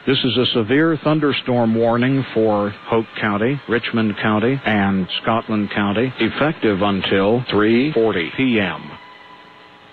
This is a severe thunderstorm warning for Hope County, Richmond County, and Scotland County, effective until 3:40 p.m.